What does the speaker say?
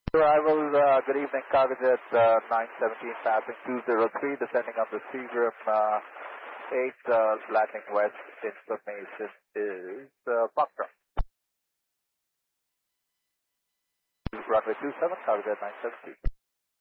Arrival, good evening, cargo jet 917 passing 203, descending on the Seagram 8, landing west, information is Foxtrot. Runway 27, cargo jet 917.